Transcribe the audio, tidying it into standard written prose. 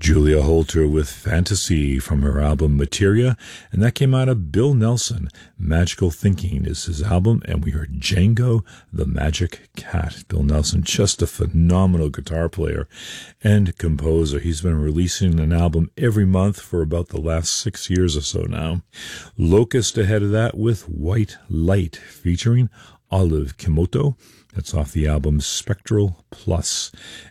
Julia Holter with Fantasy from her album Materia, and that came out of Bill Nelson. Magical Thinking is his album, and we heard Django the Magic Cat. Bill Nelson, just a phenomenal guitar player and composer. He's been releasing an album every month for about the last 6 years or so now. Locust ahead of that with White Light, featuring Olive Kimoto. That's off the album Spectral Plus.